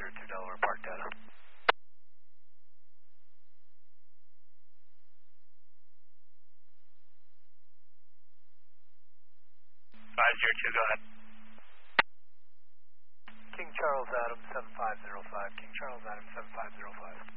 502 Delaware Park data. 502, go ahead. King Charles Adam 7505. King Charles Adam 7505.